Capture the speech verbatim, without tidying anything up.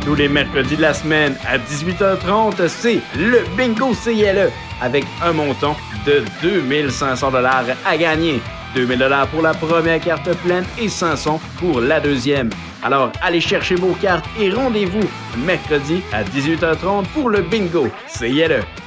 Tous les mercredis de la semaine à dix-huit heures trente, c'est le Bingo C L E avec un montant de deux mille cinq cents dollars à gagner. deux mille dollars pour la première carte pleine et cinq cents pour la deuxième. Alors, allez chercher vos cartes et rendez-vous mercredi à dix-huit heures trente pour le Bingo C L E.